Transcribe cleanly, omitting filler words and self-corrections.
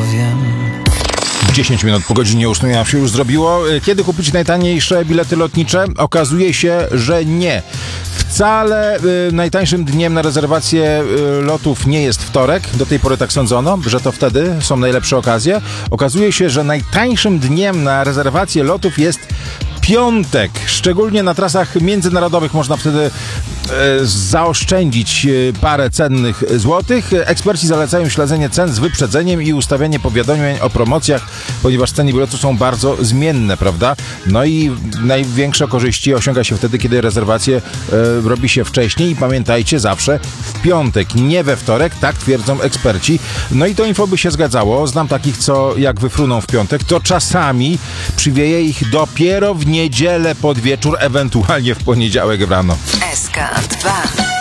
powiem. 10 minut po godzinie 8 nam się już zrobiło. Kiedy kupić najtaniejsze bilety lotnicze? Okazuje się, że nie. Wcale najtańszym dniem na rezerwację lotów nie jest wtorek. Do tej pory tak sądzono, że to wtedy są najlepsze okazje. Okazuje się, że najtańszym dniem na rezerwację lotów jest piątek. Szczególnie na trasach międzynarodowych można wtedy zaoszczędzić parę cennych złotych. Eksperci zalecają śledzenie cen z wyprzedzeniem i ustawianie powiadomień o promocjach, ponieważ ceny biletu są bardzo zmienne, prawda? No i największe korzyści osiąga się wtedy, kiedy rezerwację robi się wcześniej i pamiętajcie, zawsze w piątek, nie we wtorek, tak twierdzą eksperci. No i to info by się zgadzało. Znam takich, co jak wyfruną w piątek, to czasami przywieje ich dopiero w niedzielę pod wieczór, ewentualnie w poniedziałek rano. SK2